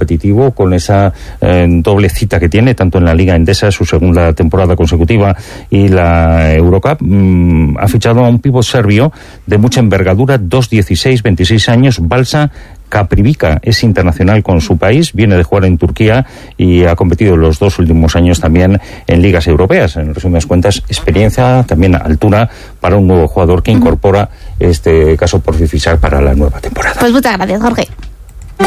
competitivo con esa doble cita que tiene, tanto en la Liga Endesa, su segunda temporada consecutiva, y la Eurocup. Ha fichado a un pívot serbio de mucha envergadura, 2'16", 26 años, Balsa Kaprivica, es internacional con su país, viene de jugar en Turquía y ha competido los 2 últimos años también en ligas europeas. En resumidas cuentas, experiencia, también altura para un nuevo jugador que incorpora este caso por fichar para la nueva temporada. Pues muchas gracias, Jorge.